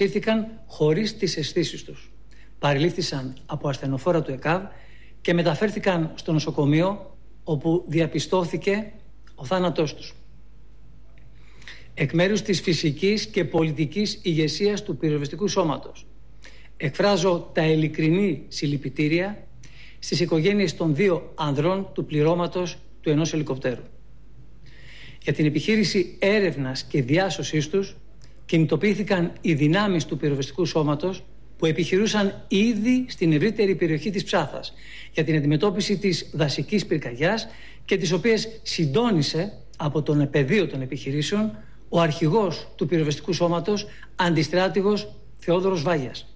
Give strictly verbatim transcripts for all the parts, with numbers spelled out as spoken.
αποσύρθηκαν χωρίς τις αισθήσεις τους. Παρελήφθησαν από ασθενοφόρα του ΕΚΑΒ και μεταφέρθηκαν στο νοσοκομείο, όπου διαπιστώθηκε ο θάνατός τους. Εκ μέρους της φυσικής και πολιτικής ηγεσίας του πυροσβεστικού σώματος, εκφράζω τα ειλικρινή συλληπιτήρια στις οικογένειες των δύο ανδρών του πληρώματος του ενός ελικοπτέρου. Για την επιχείρηση έρευνας και διάσωσής τους κινητοποιήθηκαν οι δυνάμεις του πυροσβεστικού σώματος, που επιχειρούσαν ήδη στην ευρύτερη περιοχή της Ψάθας για την αντιμετώπιση της δασικής πυρκαγιάς και τις οποίες συντόνισε από τον πεδίο των επιχειρήσεων ο αρχηγός του πυροσβεστικού σώματος, αντιστράτηγος Θεόδωρος Βάγιας.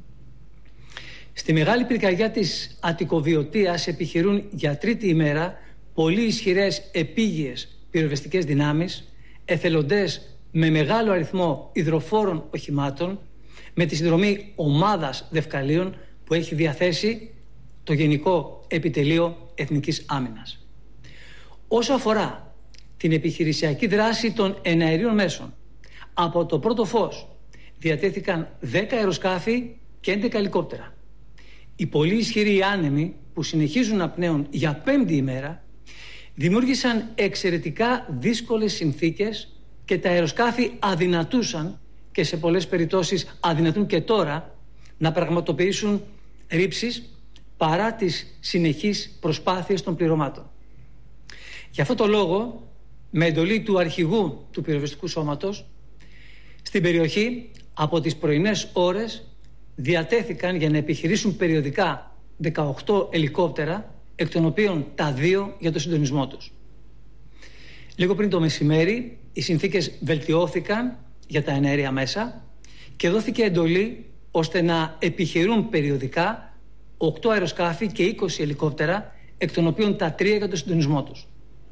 Στη μεγάλη πυρκαγιά της Αττικοβιωτίας επιχειρούν για τρίτη ημέρα πολύ ισχυρές επίγειες πυροσβεστικές δυνάμεις, εθελοντές με μεγάλο αριθμό υδροφόρων οχημάτων, με τη συνδρομή ομάδας δευκαλίων που έχει διαθέσει το Γενικό Επιτελείο Εθνικής Άμυνας. Όσο αφορά την επιχειρησιακή δράση των εναερίων μέσων, από το πρώτο φως διατέθηκαν δέκα αεροσκάφη και έντεκα ελικόπτερα. Οι πολύ ισχυροί άνεμοι που συνεχίζουν να πνέουν για πέμπτη ημέρα δημιούργησαν εξαιρετικά δύσκολες συνθήκες και τα αεροσκάφη αδυνατούσαν, και σε πολλές περιπτώσεις αδυνατούν και τώρα, να πραγματοποιήσουν ρήψεις παρά τις συνεχείς προσπάθειες των πληρωμάτων. Γι' αυτό το λόγο, με εντολή του αρχηγού του πυροσβεστικού σώματος, στην περιοχή από τις πρωινές ώρες διατέθηκαν για να επιχειρήσουν περιοδικά δεκαοκτώ ελικόπτερα, εκ των οποίων τα δύο για το συντονισμό τους. Λίγο πριν το μεσημέρι οι συνθήκες βελτιώθηκαν για τα εναέρια μέσα και δόθηκε εντολή ώστε να επιχειρούν περιοδικά οκτώ αεροσκάφη και είκοσι ελικόπτερα, εκ των οποίων τα τρία για το συντονισμό τους.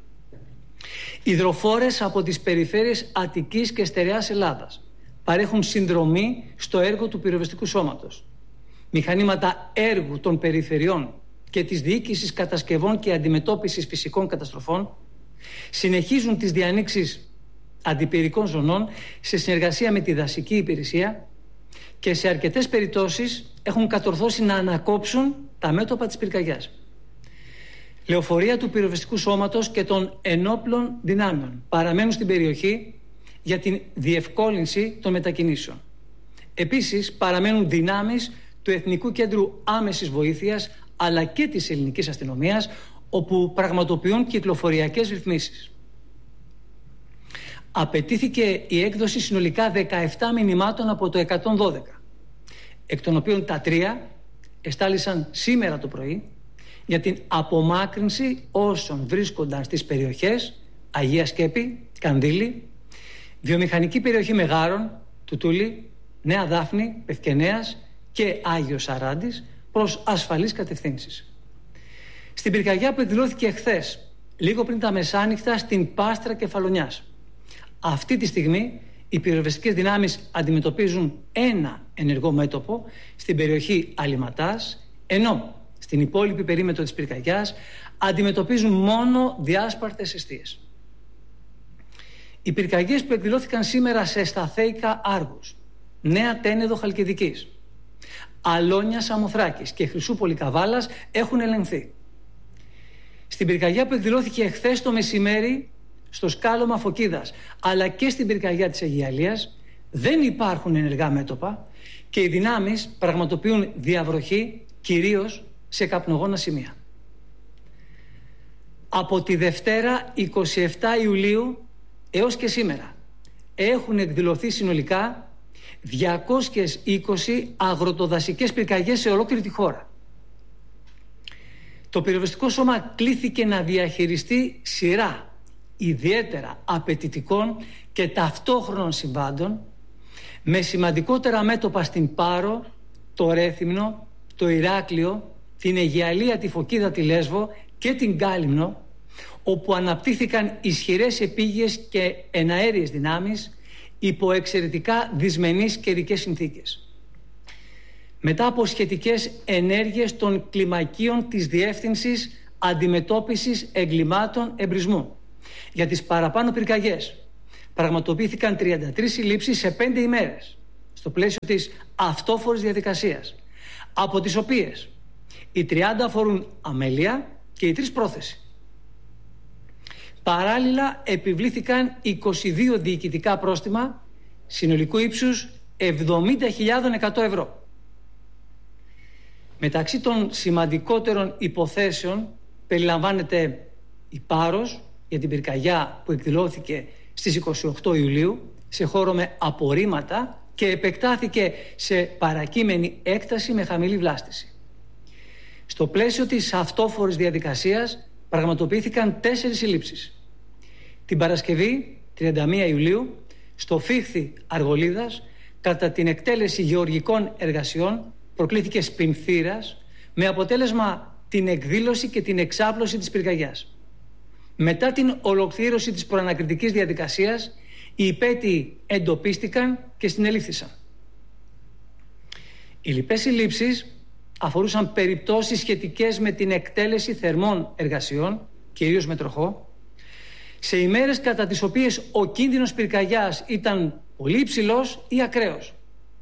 Υδροφόρες από τις περιφέρειες Αττικής και Στερεάς Ελλάδας παρέχουν συνδρομή στο έργο του πυροσβεστικού σώματος. Μηχανήματα έργου των περιφερειών και της διοίκησης κατασκευών και αντιμετώπισης φυσικών καταστροφών συνεχίζουν τις διανοίξεις αντιπυρικών ζωνών σε συνεργασία με τη δασική υπηρεσία και σε αρκετές περιπτώσεις έχουν κατορθώσει να ανακόψουν τα μέτωπα της πυρκαγιάς. Λεωφορεία του πυροσβεστικού σώματος και των ενόπλων δυνάμεων παραμένουν στην περιοχή για την διευκόλυνση των μετακινήσεων. Επίσης παραμένουν δυνάμεις του Εθνικού Κέντρου Άμεσης Βοήθειας αλλά και της ελληνικής αστυνομίας, όπου πραγματοποιούν κυκλοφοριακές ρυθμίσεις. Απαιτήθηκε η έκδοση συνολικά δεκαεπτά μηνυμάτων από το εκατόν δώδεκα, εκ των οποίων τα τρία εστάλησαν σήμερα το πρωί για την απομάκρυνση όσων βρίσκονταν στις περιοχές Αγία Σκέπη, Κανδύλη, βιομηχανική περιοχή Μεγάρων, Τουτούλη, Νέα Δάφνη, Πευκενέας και Άγιος Σαράντης προς ασφαλείς κατευθύνσεις. Στην πυρκαγιά που εκδηλώθηκε εχθές, λίγο πριν τα μεσάνυχτα, στην Πάστρα Κεφαλονιάς, αυτή τη στιγμή οι πυροσβεστικές δυνάμεις αντιμετωπίζουν ένα ενεργό μέτωπο στην περιοχή Αλιματάς, ενώ στην υπόλοιπη περίμετρο της πυρκαγιάς αντιμετωπίζουν μόνο διάσπαρτες εστίες. Οι πυρκαγιές που εκδηλώθηκαν σήμερα σε Σταθέικα Άργους, Νέα Τένεδο Χαλκιδικής, Αλόνια Σαμοθράκης και Χρυσούπολη Καβάλας έχουν ελεγχθεί. Στην πυρκαγιά που εκδηλώθηκε εχθές το μεσημέρι στο σκάλωμα Φωκίδας αλλά και στην πυρκαγιά της Αιγιαλίας δεν υπάρχουν ενεργά μέτωπα και οι δυνάμεις πραγματοποιούν διαβροχή κυρίως σε καπνογόνα σημεία. Από τη Δευτέρα εικοστή εβδόμη Ιουλίου έως και σήμερα έχουν εκδηλωθεί συνολικά διακόσιες είκοσι αγροτοδασικές πυρκαγιές σε ολόκληρη τη χώρα. Το πυροσβεστικό σώμα κλήθηκε να διαχειριστεί σειρά ιδιαίτερα απαιτητικών και ταυτόχρονων συμβάντων με σημαντικότερα μέτωπα στην Πάρο, το Ρέθυμνο, το Ηράκλειο, την Αιγιαλία, τη Φωκίδα, τη Λέσβο και την Κάλυμνο, όπου αναπτύχθηκαν ισχυρές επίγειες και εναέριες δυνάμεις υπό εξαιρετικά δυσμενείς καιρικές συνθήκες. Μετά από σχετικές ενέργειες των κλιμακίων της Διεύθυνσης Αντιμετώπισης Εγκλημάτων Εμπρισμού για τις παραπάνω πυρκαγιές, πραγματοποιήθηκαν τριάντα τρεις συλλήψεις σε πέντε ημέρες στο πλαίσιο της αυτόφορης διαδικασίας, από τις οποίες οι τριάντα αφορούν αμέλεια και οι τρεις πρόθεση. Παράλληλα επιβλήθηκαν είκοσι δύο διοικητικά πρόστιμα συνολικού ύψους εβδομήντα χιλιάδες εκατό ευρώ. Μεταξύ των σημαντικότερων υποθέσεων περιλαμβάνεται η Πάρος για την πυρκαγιά που εκδηλώθηκε στις είκοσι οκτώ Ιουλίου σε χώρο με απορρίμματα και επεκτάθηκε σε παρακείμενη έκταση με χαμηλή βλάστηση. Στο πλαίσιο της αυτόφορης διαδικασίας πραγματοποιήθηκαν τέσσερις συλλήψεις. Την Παρασκευή, τριάντα μία Ιουλίου, στο Φίχθη Αργολίδας, κατά την εκτέλεση γεωργικών εργασιών, προκλήθηκε σπινθήρας με αποτέλεσμα την εκδήλωση και την εξάπλωση της πυρκαγιάς. Μετά την ολοκλήρωση της προανακριτικής διαδικασίας, οι υπέτειοι εντοπίστηκαν και συνελήφθησαν. Οι λοιπές συλλήψεις αφορούσαν περιπτώσεις σχετικές με την εκτέλεση θερμών εργασιών, κυρίως με τροχό, σε ημέρες κατά τις οποίες ο κίνδυνος πυρκαγιάς ήταν πολύ υψηλός ή ακραίος.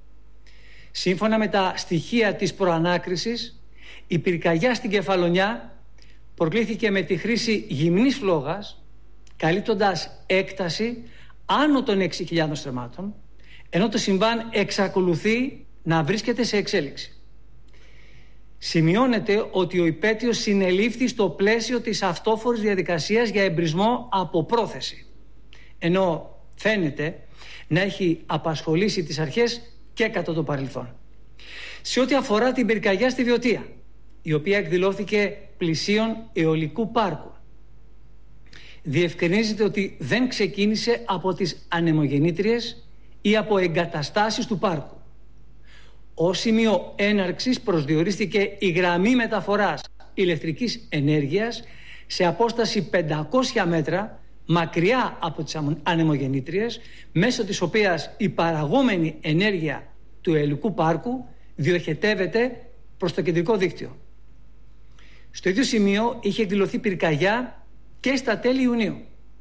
Σύμφωνα με τα στοιχεία της προανάκρισης, η πυρκαγιά στην Κεφαλονιά προκλήθηκε με τη χρήση γυμνής φλόγας, καλύπτοντας έκταση άνω των έξι χιλιάδες στρεμμάτων, ενώ το συμβάν εξακολουθεί να βρίσκεται σε εξέλιξη. Σημειώνεται ότι ο υπέτειος συνελήφθη στο πλαίσιο της αυτόφορης διαδικασίας για εμπρισμό από πρόθεση, ενώ φαίνεται να έχει απασχολήσει τις αρχές και κατά το παρελθόν. Σε ό,τι αφορά την πυρκαγιά στη Βιωτία, η οποία εκδηλώθηκε πλησίον αιωλικού πάρκου, διευκρινίζεται ότι δεν ξεκίνησε από τις ανεμογεννήτριες ή από εγκαταστάσεις του πάρκου. Ως σημείο έναρξης προσδιορίστηκε η γραμμή μεταφοράς ηλεκτρικής ενέργειας σε απόσταση πεντακόσια μέτρα μακριά από τις ανεμογεννήτριες, μέσω της οποίας η παραγόμενη ενέργεια του αιωλικού πάρκου διοχετεύεται προς το κεντρικό δίκτυο. Στο ίδιο σημείο είχε εκδηλωθεί πυρκαγιά και στα τέλη Ιουνίου.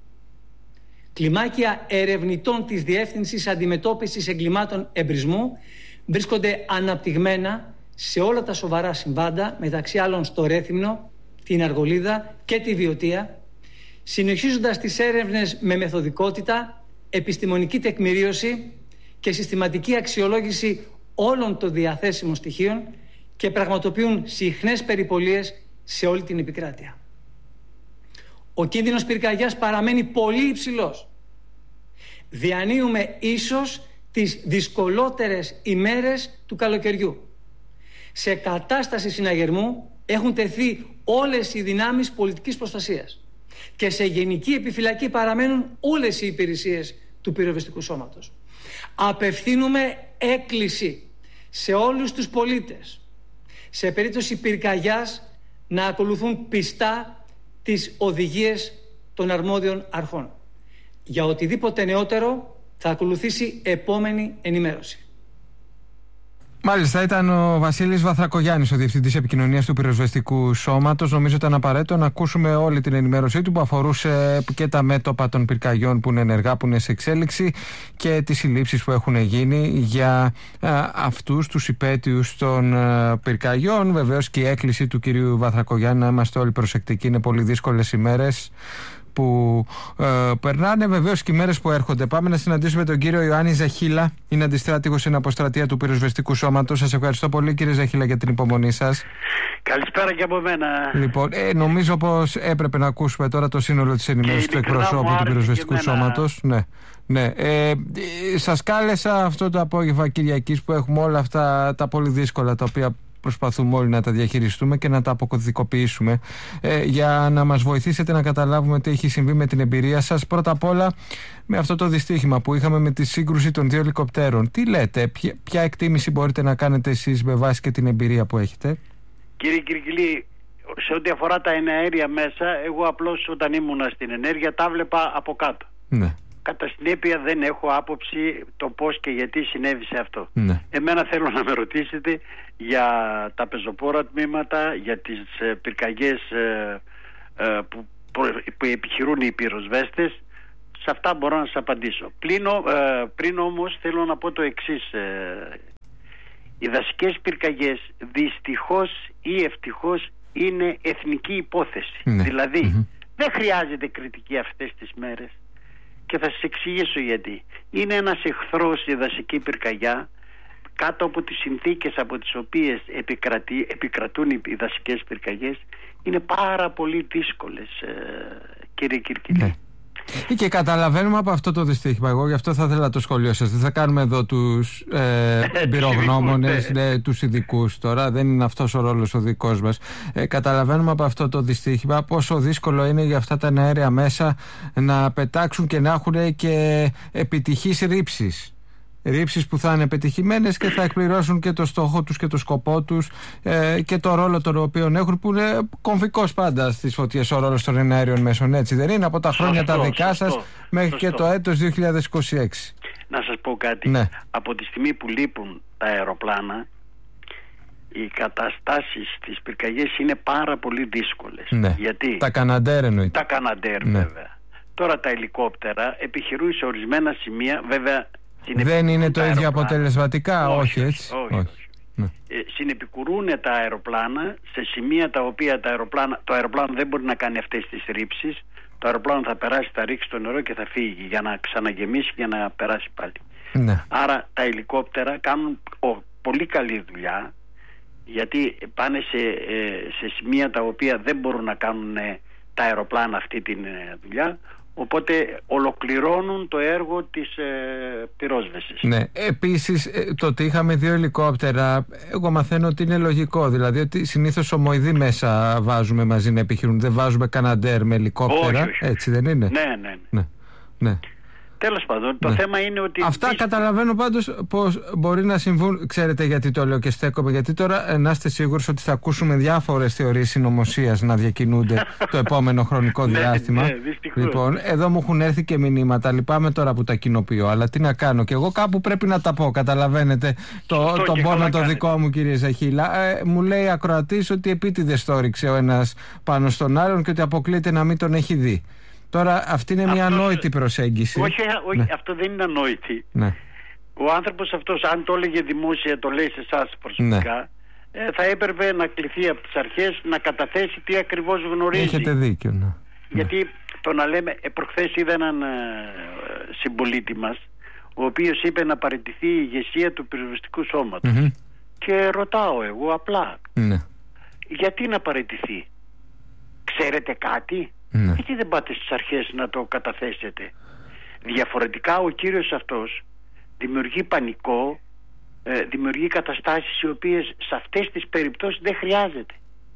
Κλιμάκια ερευνητών της Διεύθυνσης Αντιμετώπισης Εγκλημάτων Εμπρισμού βρίσκονται αναπτυγμένα σε όλα τα σοβαρά συμβάντα, μεταξύ άλλων στο Ρέθυμνο, την Αργολίδα και τη Βιωτία, συνεχίζοντας τις έρευνες με μεθοδικότητα, επιστημονική τεκμηρίωση και συστηματική αξιολόγηση όλων των διαθέσιμων στοιχείων και πραγματοποιούν συχνές περιπολίες σε όλη την επικράτεια. Ο κίνδυνος πυρκαγιάς παραμένει πολύ υψηλός. Διανύουμε ίσως τις δυσκολότερες ημέρες του καλοκαιριού. Σε κατάσταση συναγερμού έχουν τεθεί όλες οι δυνάμεις πολιτικής προστασίας και σε γενική επιφυλακή παραμένουν όλες οι υπηρεσίες του πυροσβεστικού σώματος. Απευθύνουμε έκκληση σε όλους τους πολίτες, σε περίπτωση πυρκαγιάς, να ακολουθούν πιστά τις οδηγίες των αρμόδιων αρχών. Για οτιδήποτε νεότερο θα ακολουθήσει επόμενη ενημέρωση. Μάλιστα, ήταν ο Βασίλης Βαθρακογιάννης, ο Διευθυντής Επικοινωνίας του Πυροσβεστικού Σώματος. Νομίζω ήταν απαραίτητο να ακούσουμε όλη την ενημέρωσή του που αφορούσε και τα μέτωπα των πυρκαγιών που είναι ενεργά, που είναι σε εξέλιξη, και τις συλλήψεις που έχουν γίνει για α, αυτούς τους υπέτειους των α, πυρκαγιών. Βεβαίως και η έκκληση του κυρίου Βαθρακογιάννη να είμαστε όλοι προσεκτικοί. Είναι πολύ δύσκολες ημέρες που ε, περνάνε, βεβαίως και οι μέρες που έρχονται. Πάμε να συναντήσουμε τον κύριο Ιωάννη Ζαχίλα, είναι αντιστράτηγος στην αποστρατεία του Πυροσβεστικού Σώματος. Σας ευχαριστώ πολύ, κύριε Ζαχίλα, για την υπομονή σας. Καλησπέρα και από μένα. Λοιπόν, ε, νομίζω πως έπρεπε να ακούσουμε τώρα το σύνολο της ενημέρωσης του εκπροσώπου του Πυροσβεστικού Σώματος. Ναι. Ναι. Ε, σας κάλεσα αυτό το απόγευμα Κυριακής που έχουμε όλα αυτά τα πολύ δύσκολα, τα οποία προσπαθούμε όλοι να τα διαχειριστούμε και να τα αποκωδικοποιήσουμε, ε, για να μας βοηθήσετε να καταλάβουμε τι έχει συμβεί με την εμπειρία σας. Πρώτα απ' όλα με αυτό το δυστύχημα που είχαμε με τη σύγκρουση των δύο ελικοπτέρων. Τι λέτε, ποια, ποια εκτίμηση μπορείτε να κάνετε εσείς με βάση και την εμπειρία που έχετε? Κύριε Κυρκυλή, σε ό,τι αφορά τα εναέρια μέσα, εγώ απλώς όταν ήμουνα στην ενέργεια τα βλέπα από κάτω. Ναι. Κατά συνέπεια δεν έχω άποψη το πώς και γιατί συνέβησε αυτό. Ναι. Εμένα θέλω να με ρωτήσετε για τα πεζοπόρα τμήματα, για τις ε, πυρκαγιές ε, ε, που, που επιχειρούν οι πυροσβέστες. Σε αυτά μπορώ να σας απαντήσω. Πριν, ε, πριν όμως θέλω να πω το εξής. Ε, οι δασικές πυρκαγιές δυστυχώς ή ευτυχώς είναι εθνική υπόθεση. Ναι. Δηλαδή mm-hmm. δεν χρειάζεται κριτική αυτές τις μέρες και θα σας εξηγήσω γιατί. Είναι ένας εχθρός η δασική πυρκαγιά κάτω από τις συνθήκες από τις οποίες επικρατεί, επικρατούν οι δασικές πυρκαγιές. Είναι πάρα πολύ δύσκολες, ε, κύριε Κυρκυλή. Ναι. Και καταλαβαίνουμε από αυτό το δυστύχημα. Εγώ γι' αυτό θα ήθελα το σχόλιο σας. Δεν θα κάνουμε εδώ τους ε, εμπειρογνώμονες, ναι, τους ειδικούς τώρα. Δεν είναι αυτός ο ρόλος ο δικός μας. Ε, καταλαβαίνουμε από αυτό το δυστύχημα πόσο δύσκολο είναι για αυτά τα αέρια μέσα να πετάξουν και να έχουν και επιτυχείς ρήψεις. Ρήψεις που θα είναι πετυχημένες και θα εκπληρώσουν και το στόχο τους και το σκοπό τους ε, και το ρόλο τον οποίο έχουν, που είναι κομβικός πάντα στις φωτιές ο ρόλος των εναέριων μέσων, έτσι δεν είναι, από τα χρόνια σωστό, τα δικά σωστό, σας μέχρι σωστό. Και το έτος δύο χιλιάδες είκοσι έξι. Να σας πω κάτι, ναι. Από τη στιγμή που λείπουν τα αεροπλάνα οι καταστάσεις στις πυρκαγιές είναι πάρα πολύ δύσκολες. Ναι. Γιατί τα Καναντέρ εννοείται. Τα Καναντέρ, ναι. Βέβαια. Τώρα τα ελικόπτερα επιχειρούν σε ορισμένα σημεία, βέβαια. Δεν είναι το ίδιο αποτελεσματικά, όχι, όχι έτσι. Όχι, όχι. όχι. Ναι. Ε, συνεπικουρούν τα αεροπλάνα σε σημεία τα οποία τα αεροπλάνα, το αεροπλάνο δεν μπορεί να κάνει αυτές τις ρήψεις. Το αεροπλάνο θα περάσει, θα ρίξει το νερό και θα φύγει για να ξαναγεμίσει και να περάσει πάλι. Ναι. Άρα τα ελικόπτερα κάνουν ο, πολύ καλή δουλειά, γιατί πάνε σε, ε, σε σημεία τα οποία δεν μπορούν να κάνουν ε, τα αεροπλάνα αυτή τη ε, δουλειά. Οπότε ολοκληρώνουν το έργο της ε, πυρόσβεσης. Ναι, επίσης το ότι είχαμε δύο ελικόπτερα, εγώ μαθαίνω ότι είναι λογικό. Δηλαδή ότι συνήθως ομοειδή μέσα βάζουμε μαζί να επιχειρούν. Δεν βάζουμε Καναντέρ με ελικόπτερα. Όχι, όχι. Έτσι δεν είναι? Ναι, ναι, ναι. ναι. ναι. Τέλος πάντων, το ναι. θέμα είναι ότι... Αυτά δεις... καταλαβαίνω πάντως πως μπορεί να συμβούν. Ξέρετε γιατί το λέω και στέκομαι? Γιατί τώρα να είστε σίγουροι ότι θα ακούσουμε διάφορες θεωρίες συνωμοσίας να διακινούνται το επόμενο χρονικό διάστημα. Ναι, ναι, λοιπόν, εδώ μου έχουν έρθει και μηνύματα. Λυπάμαι τώρα που τα κοινοποιώ, αλλά τι να κάνω. Και εγώ κάπου πρέπει να τα πω. Καταλαβαίνετε το, τον πόνο το δικό μου, κύριε Ζαχίλα. Ε, μου λέει ακροατής ότι επίτηδες το ρίξε ο ένας πάνω στον άλλον και ότι αποκλείται να μην τον έχει δει. Τώρα αυτή είναι μια αυτός, ανόητη προσέγγιση. Όχι, όχι, ναι. Αυτό δεν είναι ανόητη. Ναι. Ο άνθρωπος αυτός, αν το έλεγε δημόσια, το λέει σε εσάς προσωπικά, ναι. ε, θα έπρεπε να κληθεί από τις αρχές να καταθέσει τι ακριβώς γνωρίζει. Έχετε δίκιο, ναι. Γιατί το να λέμε, ε, προχθές είδα έναν ε, συμπολίτη μας, ο οποίος είπε να παραιτηθεί η ηγεσία του πυροσβεστικού σώματος. Mm-hmm. Και ρωτάω εγώ απλά, ναι. γιατί να παραιτηθεί? Ξέρετε κάτι? Ναι. Γιατί δεν πάτε στις αρχές να το καταθέσετε? Διαφορετικά ο κύριος αυτός δημιουργεί πανικό, ε, δημιουργεί καταστάσεις οι οποίες σε αυτές τις περιπτώσεις δεν χρειάζεται.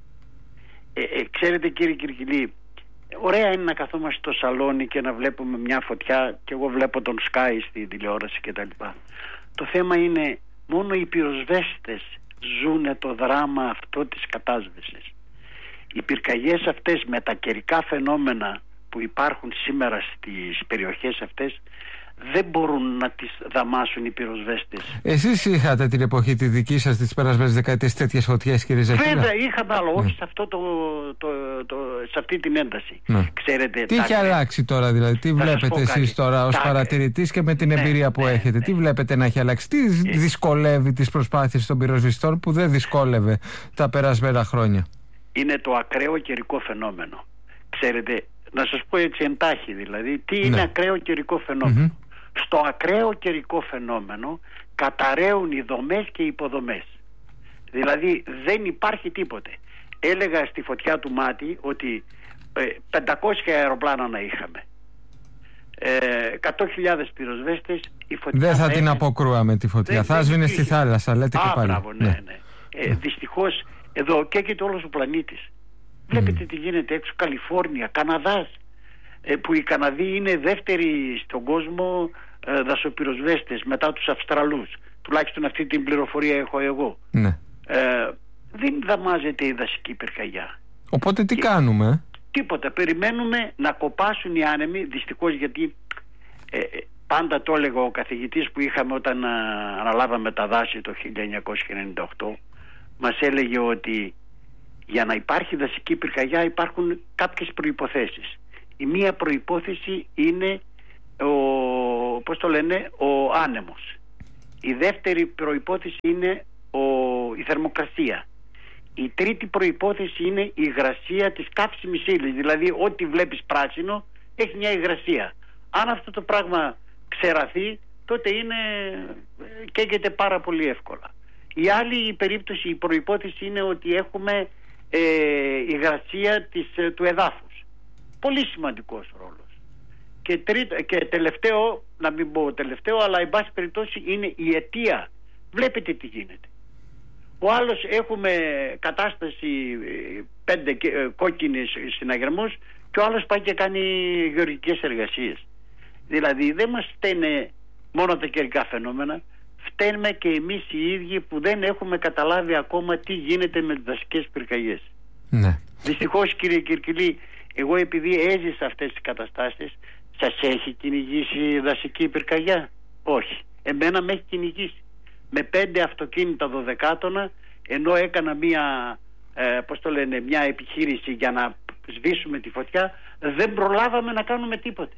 Ε, ε, ξέρετε κύριε Κυρκυλή, ωραία είναι να καθόμαστε στο σαλόνι και να βλέπουμε μια φωτιά και εγώ βλέπω τον Sky στη τηλεόραση κτλ. Το θέμα είναι μόνο οι πυροσβέστες ζουνε το δράμα αυτό της κατάσβεσης. Οι πυρκαγιές αυτές με τα καιρικά φαινόμενα που υπάρχουν σήμερα στις περιοχές αυτές δεν μπορούν να τις δαμάσουν οι πυροσβέστες. Εσείς είχατε την εποχή τη δική σας τις περασμένες δεκαετίες τέτοιες φωτιές, κύριε Ζαχίλα? Βέβαια είχαμε, αλλά όχι σε, αυτό το, το, το, σε αυτή την ένταση. Ναι. Ξέρετε, τι έχει αλλάξει τώρα δηλαδή? Τι βλέπετε εσείς τώρα ως τα... παρατηρητής και με την ναι, εμπειρία που ναι, έχετε? Ναι. Τι βλέπετε να έχει αλλάξει? Τι ε... δυσκολεύει τις προσπάθειες των πυροσβεστών που δεν δυσκόλευε τα περασμένα χρόνια? Είναι το ακραίο καιρικό φαινόμενο. Ξέρετε, να σας πω έτσι εντάχει δηλαδή, τι είναι ναι. ακραίο καιρικό φαινόμενο. Mm-hmm. Στο ακραίο καιρικό φαινόμενο καταραίουν οι δομές και οι υποδομές. Δηλαδή δεν υπάρχει τίποτε. Έλεγα στη φωτιά του Μάτι ότι ε, πεντακόσια αεροπλάνα να είχαμε, ε, εκατό χιλιάδες πυροσβέστες, η φωτιά δεν θα την αποκρούαμε τη φωτιά, δεν, θα σβήνε στη θάλασσα, λέτε Α, και πάλι. Μπράβο, ναι, ναι. ναι. Ε, ναι. Δυστυχώς εδώ καίγεται όλος ο πλανήτης. Βλέπετε mm. τι γίνεται έξω, Καλιφόρνια, Καναδάς, ε, που οι Καναδοί είναι δεύτεροι στον κόσμο ε, δασοπυροσβέστες μετά τους Αυστραλούς. Τουλάχιστον αυτή την πληροφορία έχω εγώ. Ναι. Ε, δεν δαμάζεται η δασική πυρκαγιά. Οπότε τι και, κάνουμε? Τίποτα. Περιμένουμε να κοπάσουν οι άνεμοι, δυστυχώς, γιατί ε, πάντα το έλεγα ο καθηγητής που είχαμε όταν α, αναλάβαμε τα δάση το χίλια εννιακόσια ενενήντα οκτώ. Μας έλεγε ότι για να υπάρχει δασική πυρκαγιά υπάρχουν κάποιες προϋποθέσεις. Η μία προϋπόθεση είναι ο, πώς το λένε, ο άνεμος. Η δεύτερη προϋπόθεση είναι ο, η θερμοκρασία. Η τρίτη προϋπόθεση είναι η υγρασία της καύσιμης ύλης. Δηλαδή ό,τι βλέπεις πράσινο έχει μια υγρασία. Αν αυτό το πράγμα ξεραθεί, τότε είναι, καίγεται πάρα πολύ εύκολα. Η άλλη η περίπτωση, η προϋπόθεση είναι ότι έχουμε ε, υγρασία της, του εδάφους. Πολύ σημαντικός ρόλος. Και, τρίτο, και τελευταίο, να μην πω τελευταίο, αλλά εν πάση περιπτώσει είναι η αιτία. Βλέπετε τι γίνεται. Ο άλλος έχουμε κατάσταση πέντε κόκκινες συναγερμούς και ο άλλος πάει και κάνει γεωργικές εργασίες. Δηλαδή δεν μας φταίνε μόνο τα καιρικά φαινόμενα, φταίνουμε και εμείς οι ίδιοι που δεν έχουμε καταλάβει ακόμα τι γίνεται με τις δασικές πυρκαγιές. Ναι. Δυστυχώς, κύριε Κυρκυλή, εγώ επειδή έζησα αυτές τις καταστάσεις, σας έχει κυνηγήσει δασική πυρκαγιά? Όχι. Εμένα με έχει κυνηγήσει. Με πέντε αυτοκίνητα δωδεκάτονα, ενώ έκανα μία, ε, πώς το λένε, μια επιχείρηση για να σβήσουμε τη φωτιά, δεν προλάβαμε να κάνουμε τίποτε.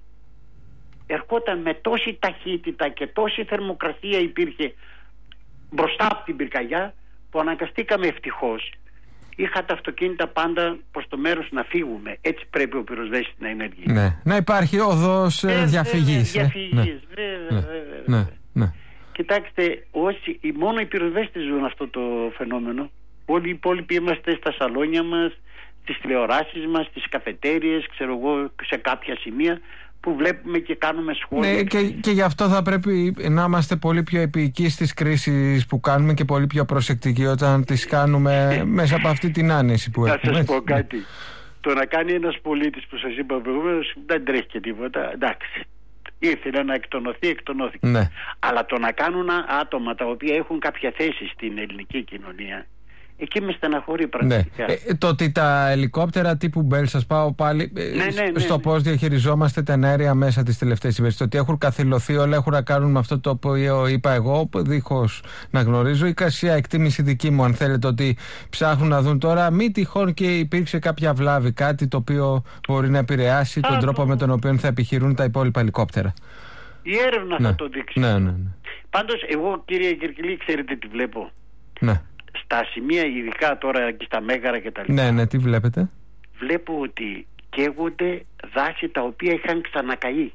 Ερχόταν με τόση ταχύτητα και τόση θερμοκρασία υπήρχε μπροστά από την πυρκαγιά, που αναγκαστήκαμε ευτυχώς. Είχα τα αυτοκίνητα πάντα προς το μέρος να φύγουμε. Έτσι πρέπει ο πυροσβέστης να ενεργεί. Ναι. Να υπάρχει οδός ε, διαφυγής. Ε, διαφυγής, ε. βέβαια, ναι. βέβαια. Ναι. Ναι. Κοιτάξτε, όσοι, μόνο οι πυροσβέστες ζουν αυτό το φαινόμενο. Όλοι οι υπόλοιποι είμαστε στα σαλόνια μας, στις τηλεοράσεις μας, στις καφετέριες, ξέρω εγώ, σε κάποια σημεία που βλέπουμε και κάνουμε σχόλια. Ναι, και, και γι' αυτό θα πρέπει να είμαστε πολύ πιο επικοί στις κρίσεις που κάνουμε και πολύ πιο προσεκτικοί όταν τις κάνουμε μέσα από αυτή την άνεση που έχουμε. Να σας πω κάτι. Το να κάνει ένας πολίτης που σας είπα προηγουμένως δεν τρέχει και τίποτα. Εντάξει. Ήθελε να εκτονωθεί, εκτονώθηκε. Ναι. Αλλά το να κάνουν άτομα τα οποία έχουν κάποια θέση στην ελληνική κοινωνία, εκεί με στεναχωρεί πραγματικά. Ναι. Ε, το ότι τα ελικόπτερα τύπου Μπέλ, σας πάω πάλι ναι, ναι, ναι, στο ναι. πώς διαχειριζόμαστε τα αέρια μέσα τις τελευταίες ημέρες. Το ότι έχουν καθυλωθεί, όλα έχουν να κάνουν με αυτό το οποίο είπα εγώ, δίχως να γνωρίζω. Η κασία εκτίμηση δική μου, αν θέλετε, ότι ψάχνουν να δουν τώρα μη τυχόν και υπήρξε κάποια βλάβη, κάτι το οποίο μπορεί να επηρεάσει Α, τον τρόπο το... με τον οποίο θα επιχειρούν τα υπόλοιπα ελικόπτερα. Η έρευνα ναι. θα το δείξει. Ναι, ναι, ναι. Πάντως, εγώ, κύριε Κυρκυλή, ξέρετε τι βλέπω. Ναι. Στα σημεία, ειδικά τώρα και στα Μέγαρα και τα λοιπά. Ναι, ναι, τι βλέπετε? Βλέπω ότι καίγονται δάση τα οποία είχαν ξανακαεί.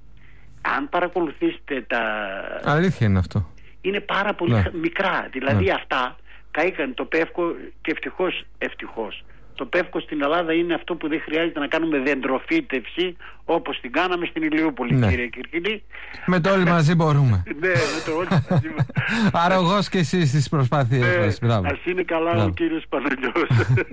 Αν παρακολουθήσετε τα... Αλήθεια είναι αυτό. Είναι πάρα πολύ ναι. μικρά. Δηλαδή ναι. αυτά καήκαν το Πεύκο και ευτυχώς, ευτυχώς. Το Πεύκο στην Ελλάδα είναι αυτό που δεν χρειάζεται να κάνουμε δεντροφύτευση όπως την κάναμε στην Ηλιούπολη, ναι. κύριε Κυρκυλή. Με το όλοι μαζί μπορούμε. Ναι, με το όλοι μαζί μπορούμε. Αρρωγός και εσείς στις προσπάθειές ναι, μας. Μπράβο. Ας είναι καλά Μπράβο. Ο κύριος Παναγιώτης.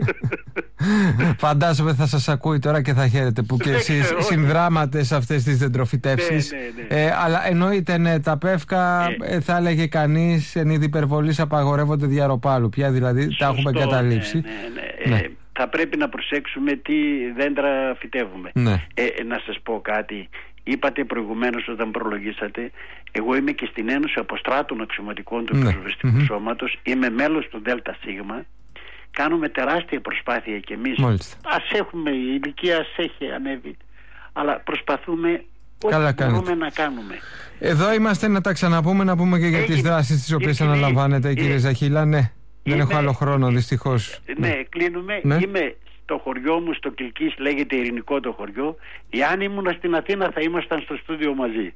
Φαντάζομαι θα σας ακούει τώρα και θα χαίρετε που και εσείς συνδράματε σε αυτές τις δεντροφυτεύσεις. Ναι, ναι, ναι. Ε, αλλά εννοείται, ναι, τα Πεύκα ναι. θα έλεγε κανείς εν είδη υπερβολής απαγορεύονται διαρροπάλου. Πια δηλαδή Σωστό, τα έχουμε καταλήψει. Ναι, ναι, ναι. Ναι. Ε, θα πρέπει να προσέξουμε τι δέντρα φυτεύουμε. Ναι. Ε, να σας πω κάτι. Είπατε προηγουμένως όταν προλογίσατε, εγώ είμαι και στην Ένωση Αποστράτων Αξιωματικών του ναι. Πυροσβεστικού mm-hmm. Σώματος, είμαι μέλος του ΔΣ. Κάνουμε τεράστια προσπάθεια κι εμείς. Μάλιστα. Ας έχουμε, η ηλικία ας έχει ανέβει, αλλά προσπαθούμε Καλά ό,τι κάνετε. μπορούμε να κάνουμε. Εδώ είμαστε να τα ξαναπούμε, να πούμε και για Έγινε. τις δράσεις τις οποίες Έγινε. αναλαμβάνετε, κύριε ε... Ζαχίλα. Ναι. Δεν είμαι, έχω άλλο χρόνο, δυστυχώς. Ναι, ναι. κλείνουμε. Ναι. Είμαι στο χωριό μου, στο Κιλκής, λέγεται Ειρηνικό το χωριό. Εάν ήμουν στην Αθήνα θα ήμασταν στο στούντιο μαζί.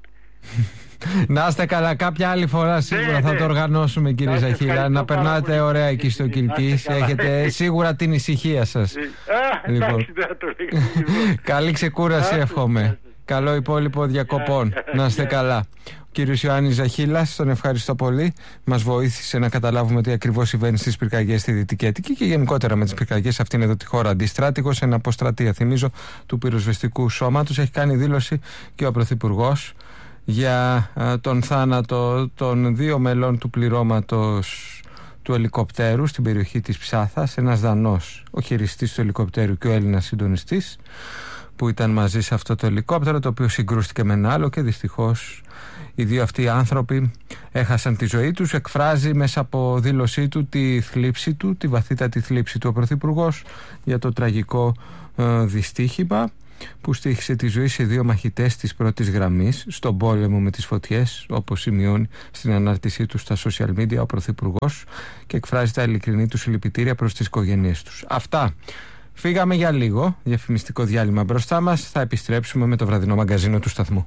Να είστε καλά, κάποια άλλη φορά σίγουρα ναι, θα ναι. το οργανώσουμε, κύριε Ζαχίλα. Να περνάτε ωραία εκεί στο Κιλκής. Έχετε σίγουρα την ησυχία σας. Α, λοιπόν. εντάξει, δεν το Καλή ξεκούραση εύχομαι. Καλό υπόλοιπο διακοπών. Να είστε καλά. Ο κύριος Ιωάννης Ζαχίλας, τον ευχαριστώ πολύ. Μας βοήθησε να καταλάβουμε τι ακριβώς συμβαίνει στις πυρκαγιές στη Δυτική Αττική και γενικότερα με τις πυρκαγιές αυτήν εδώ τη χώρα. Αντιστράτηγος, εν αποστρατεία, θυμίζω, του πυροσβεστικού σώματος. Έχει κάνει δήλωση και ο Πρωθυπουργός για α, τον θάνατο των δύο μελών του πληρώματος του ελικοπτέρου στην περιοχή της Ψάθας. Ένας Δανός, ο χειριστής του ελικοπτέρου, και ο Έλληνας συντονιστής που ήταν μαζί σε αυτό το ελικόπτερο, το οποίο συγκρούστηκε με ένα άλλο και δυστυχώς οι δύο αυτοί άνθρωποι έχασαν τη ζωή τους. Εκφράζει μέσα από δήλωσή του τη θλίψη του, τη βαθύτατη θλίψη του ο Πρωθυπουργός για το τραγικό ε, δυστύχημα. που στοίχησε τη ζωή σε δύο μαχητές της πρώτης γραμμής στον πόλεμο με τις φωτιές, όπως σημειώνει στην ανάρτησή του στα social media ο Πρωθυπουργός, και εκφράζει τα ειλικρινή του συλληπιτήρια προς τις οικογένειές τους. Αυτά. Φύγαμε για λίγο, διαφημιστικό διάλειμμα μπροστά μας. Θα επιστρέψουμε με το βραδινό μαγκαζίνο του σταθμού.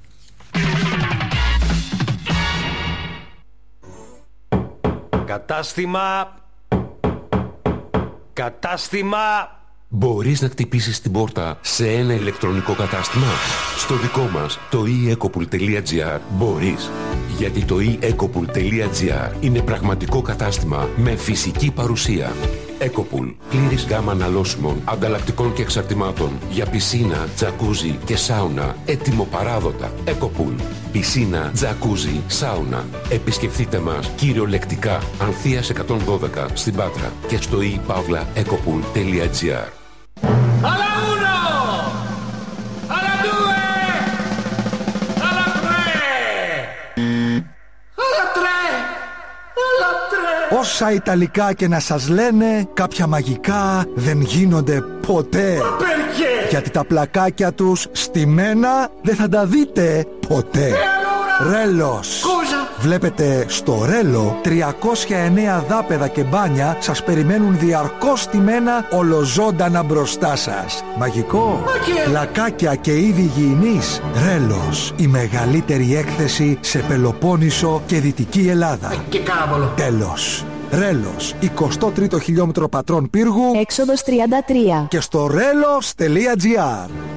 Κατάστημα. Κατάστημα. Μπορείς να χτυπήσεις την πόρτα σε ένα ηλεκτρονικό κατάστημα? Στο δικό μας, το e ecopool τελεία gr, μπορείς. Γιατί το e ecopool τελεία gr είναι πραγματικό κατάστημα με φυσική παρουσία. Ecopool, πλήρης γάμα αναλώσιμων, ανταλλακτικών και εξαρτημάτων για πισίνα, τζακούζι και σάουνα, έτοιμο παράδοτα. Ecopool, πισίνα, τζακούζι, σάουνα. Επισκεφτείτε μας κυριολεκτικά Ανθείας εκατόν δώδεκα στην Πάτρα και στο e παύλα ecopool τελεία gr. Alla uno! Alla due! Alla tre! Alla tre! Alla tre! Όσα Ιταλικά και να σας λένε, κάποια μαγικά δεν γίνονται ποτέ. Perché? Γιατί τα πλακάκια τους στημένα δεν θα τα δείτε ποτέ. Ρέλος. Βλέπετε, στο Ρέλο τριακόσια εννέα δάπεδα και μπάνια σας περιμένουν διαρκώς στημένα ολοζώντανα μπροστά σας. Μαγικό. Πλακάκια και είδη υγιεινής. Ρέλος, η μεγαλύτερη έκθεση σε Πελοπόννησο και Δυτική Ελλάδα. Και κάβολο. Τέλος. Ρέλος, εικοστό τρίτο χιλιόμετρο πατρών πύργου, έξοδος τριάντα τρία. και στο ρέλος τελεία gr.